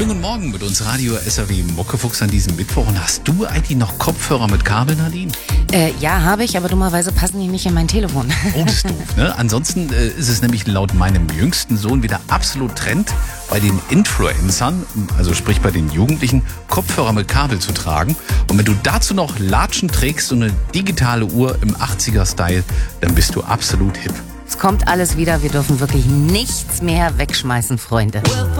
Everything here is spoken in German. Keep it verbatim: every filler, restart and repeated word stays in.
Schönen guten Morgen mit uns Radio S R W Muckefuchs an diesem Mittwoch. Und hast du eigentlich noch Kopfhörer mit Kabel, Nadine? Äh, ja, habe ich, aber dummerweise passen die nicht in mein Telefon. Oh, das ist doof, ne? Ansonsten äh, ist es nämlich laut meinem jüngsten Sohn wieder absolut Trend, bei den Influencern, also sprich bei den Jugendlichen, Kopfhörer mit Kabel zu tragen. Und wenn du dazu noch Latschen trägst und eine digitale Uhr im achtziger-Style, dann bist du absolut hip. Es kommt alles wieder, wir dürfen wirklich nichts mehr wegschmeißen, Freunde.